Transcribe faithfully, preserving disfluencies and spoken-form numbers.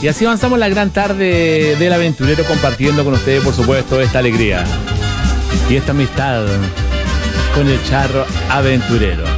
Y así avanzamos la gran tarde del aventurero, compartiendo con ustedes, por supuesto, esta alegría y esta amistad con el charro aventurero.